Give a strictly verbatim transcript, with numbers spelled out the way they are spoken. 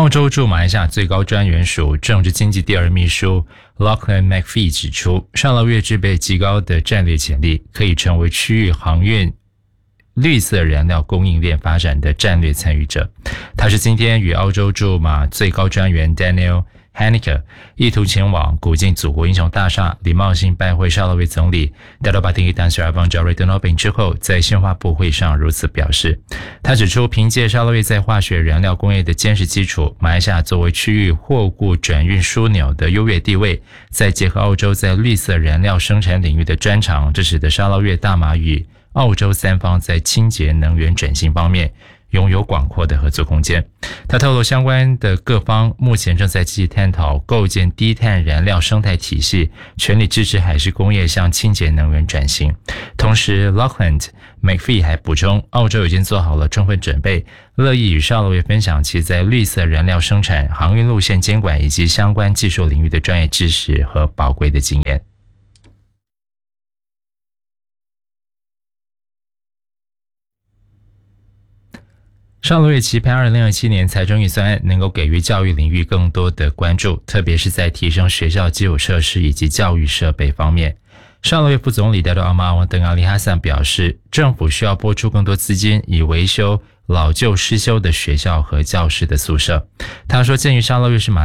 澳洲驻马来西亚最高专员署政治经济第二秘书 Lachlan McPhee 指出，沙捞越具备极高的战略潜力，可以成为区域航运绿色燃料供应链发展的战略参与者。他是今天与澳洲驻马最高专员 Daniel Haneke 意图前往古晋祖国英雄大厦，礼貌性拜会沙捞越总理 Dato' Patinggi Tan Sri Abang Redno Noordin 之后，在宣发布会上如此表示。他指出，凭借沙捞越在化学燃料工业的坚实基础，马来西亚作为区域货物转运枢纽的优越地位，再结合澳洲在绿色燃料生产领域的专长，这使得沙捞越、大马与澳洲三方在清洁能源转型方面拥有广阔的合作空间。他透露，相关的各方目前正在积极探讨构建低碳燃料生态体系，全力支持海事工业向清洁能源转型。同时 Lachlan McPhee 还补充，澳洲已经做好了充分准备，乐意与沙捞越分享其在绿色燃料生产、航运路线监管以及相关技术领域的专业知识和宝贵的经验。沙捞越期盼二零二七年财政预算案能够给予教育领域更多的关注，特别是在提升学校基础设施以及教育设备方面。沙捞越副总理 Dato' Amar Awang Teng Ali Hassan 表示，政府需要拨出更多资金以维修老旧失修的学校和教师的宿舍。他说，鉴于沙捞越是马